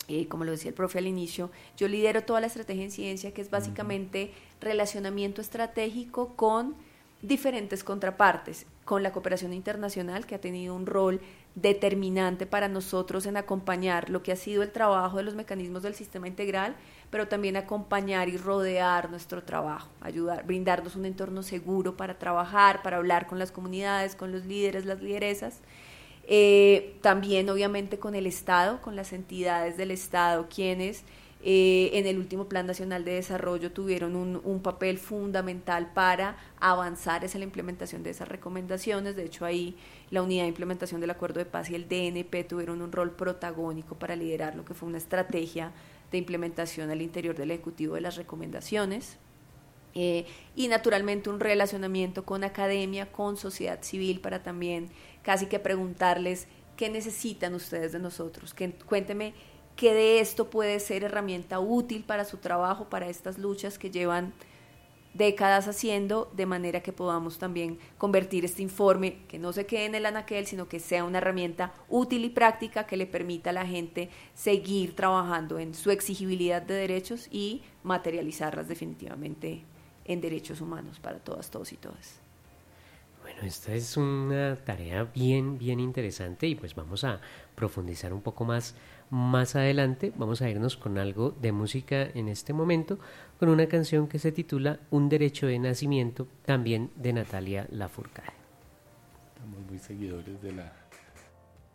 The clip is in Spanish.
como lo decía el profe al inicio, yo lidero toda la estrategia en ciencia, que es básicamente relacionamiento estratégico con diferentes contrapartes, con la cooperación internacional, que ha tenido un rol determinante para nosotros en acompañar lo que ha sido el trabajo de los mecanismos del sistema integral, pero también acompañar y rodear nuestro trabajo, ayudar, brindarnos un entorno seguro para trabajar, para hablar con las comunidades, con los líderes, las lideresas. También obviamente con el Estado, con las entidades del Estado, quienes en el último Plan Nacional de Desarrollo tuvieron un papel fundamental para avanzar hacia la implementación de esas recomendaciones. De hecho, ahí la Unidad de Implementación del Acuerdo de Paz y el DNP tuvieron un rol protagónico para liderar lo que fue una estrategia de implementación al interior del Ejecutivo de las recomendaciones. Y naturalmente un relacionamiento con academia, con sociedad civil, para también casi que preguntarles qué necesitan ustedes de nosotros, cuénteme qué de esto puede ser herramienta útil para su trabajo, para estas luchas que llevan décadas haciendo, de manera que podamos también convertir este informe, que no se quede en el anaquel, sino que sea una herramienta útil y práctica que le permita a la gente seguir trabajando en su exigibilidad de derechos y materializarlas definitivamente en derechos humanos para todas, todos y todas. Bueno, esta es una tarea bien, bien interesante y pues vamos a profundizar un poco más adelante. Vamos a irnos con algo de música en este momento, con una canción que se titula Un derecho de nacimiento, también de Natalia Lafourcade. Estamos muy seguidores de la